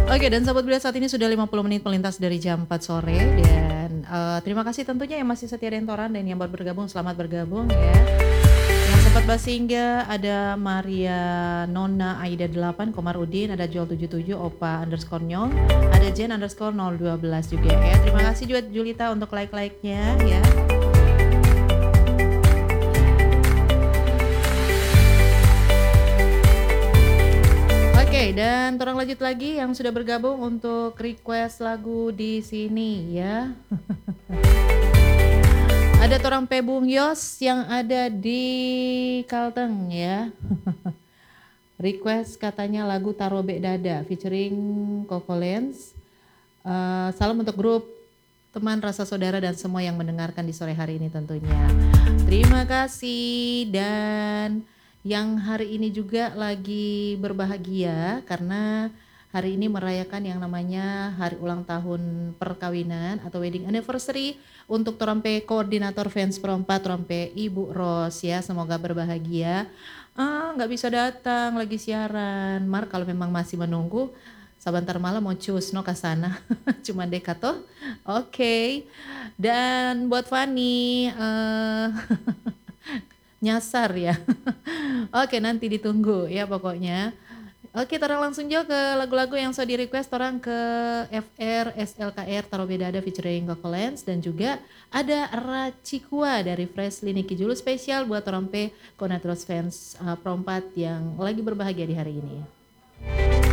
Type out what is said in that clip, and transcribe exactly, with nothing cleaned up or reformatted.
Oke, dan sahabat Budias saat ini sudah lima puluh menit melintas dari jam empat sore dan uh, terima kasih tentunya yang masih setia Dentoran dan yang baru bergabung, selamat bergabung ya. Yang sempat basingga ada Maria Nona Aida delapan, Komarudin, ada Joel tujuh tujuh, Opa underscore Nyong, ada Jen underscore nol dua belas juga ya. Terima kasih juga Julita untuk like-like-nya ya. Oke, dan orang lanjut lagi yang sudah bergabung untuk request lagu di sini ya. Ada Torang Pebung Yos yang ada di Kalteng ya. Request katanya lagu Tarobe Dada featuring Coco Lens. Uh, salam untuk grup teman rasa saudara dan semua yang mendengarkan di sore hari ini tentunya. Terima kasih dan yang hari ini juga lagi berbahagia karena hari ini merayakan yang namanya hari ulang tahun perkawinan atau wedding anniversary untuk Torampe koordinator fans perempat Torampe Ibu Ros ya, semoga berbahagia. Ah nggak bisa datang lagi siaran, Mar kalau memang masih menunggu sabantar malam mau cus no kasana cuma dekat toh. Oke okay. Dan buat Fanny uh, nyasar ya. Oke nanti ditunggu ya pokoknya. Oke orang langsung jauh ke lagu-lagu yang so di request orang ke F R S L K R Tarobe Dada featuring Coco Lens dan juga ada Racikua dari Fresh Liniki Julu spesial buat orang P Konatros fans uh, perempat yang lagi berbahagia di hari ini.